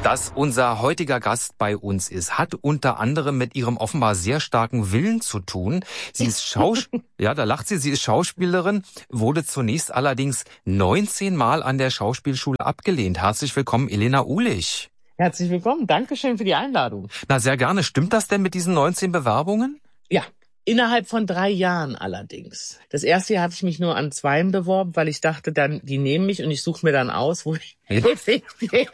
Dass unser heutiger Gast bei uns ist, hat unter anderem mit ihrem offenbar sehr starken Willen zu tun. Sie ist ja, da lacht sie, sie ist Schauspielerin, wurde zunächst allerdings 19 Mal an der Schauspielschule abgelehnt. Herzlich willkommen, Elena Uhlich. Herzlich willkommen, Dankeschön für die Einladung. Na, sehr gerne. Stimmt das denn mit diesen 19 Bewerbungen? Ja. Innerhalb von 3 Jahren allerdings. Das erste Jahr hatte ich mich nur an 2 beworben, weil ich dachte, dann die nehmen mich und ich suche mir dann aus, wo ich hingehe.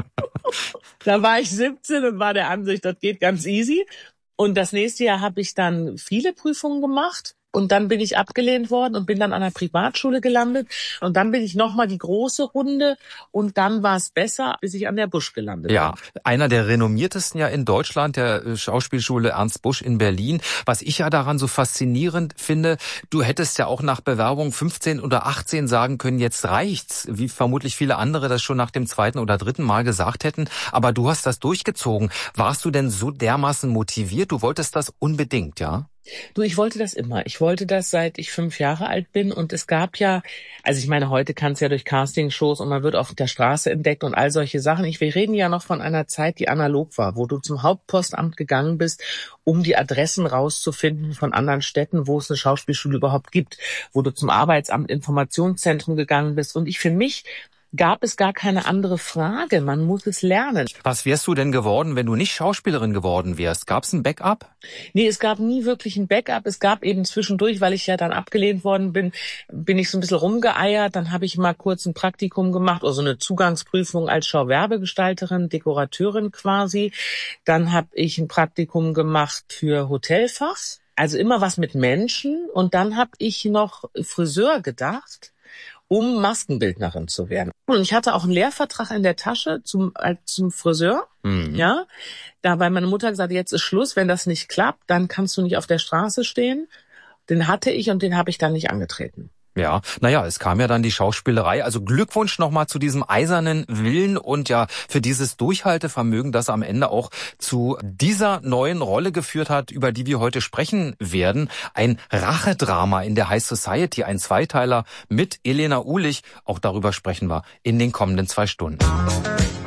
Da war ich 17 und war der Ansicht, das geht ganz easy. Und das nächste Jahr habe ich dann viele Prüfungen gemacht. Und dann bin ich abgelehnt worden und bin dann an einer Privatschule gelandet. Und dann bin ich nochmal die große Runde. Und dann war es besser, bis ich an der Busch gelandet bin. Ja, einer der renommiertesten ja in Deutschland, der Schauspielschule Ernst Busch in Berlin. Was ich ja daran so faszinierend finde, du hättest ja auch nach Bewerbung 15 oder 18 sagen können, jetzt reicht's. Wie vermutlich viele andere das schon nach dem 2. oder 3. Mal gesagt hätten. Aber du hast das durchgezogen. Warst du denn so dermaßen motiviert? Du wolltest das unbedingt, ja? Du, ich wollte das immer. Ich wollte das, seit ich 5 Jahre alt bin. Und es gab ja, also ich meine, heute kann es ja durch Castingshows und man wird auf der Straße entdeckt und all solche Sachen. Wir reden ja noch von einer Zeit, die analog war, wo du zum Hauptpostamt gegangen bist, um die Adressen rauszufinden von anderen Städten, wo es eine Schauspielschule überhaupt gibt, wo du zum Arbeitsamt, Informationszentrum gegangen bist. Und für mich gab es gar keine andere Frage. Man muss es lernen. Was wärst du denn geworden, wenn du nicht Schauspielerin geworden wärst? Gab es ein Backup? Nee, es gab nie wirklich ein Backup. Es gab eben zwischendurch, weil ich ja dann abgelehnt worden bin ich so ein bisschen rumgeeiert. Dann habe ich mal kurz ein Praktikum gemacht, oder so eine Zugangsprüfung als Schauwerbegestalterin, Dekorateurin quasi. Dann habe ich ein Praktikum gemacht für Hotelfach. Also immer was mit Menschen. Und dann habe ich noch Friseur gedacht, um Maskenbildnerin zu werden. Und ich hatte auch einen Lehrvertrag in der Tasche zum Friseur, ja. Da, weil meine Mutter gesagt hat, jetzt ist Schluss, wenn das nicht klappt, dann kannst du nicht auf der Straße stehen. Den hatte ich und den habe ich dann nicht angetreten. Ja, naja, es kam ja dann die Schauspielerei. Also Glückwunsch nochmal zu diesem eisernen Willen und ja für dieses Durchhaltevermögen, das am Ende auch zu dieser neuen Rolle geführt hat, über die wir heute sprechen werden. Ein Rachedrama in der High Society, ein Zweiteiler mit Elena Uhlich. Auch darüber sprechen wir in den kommenden 2 Stunden.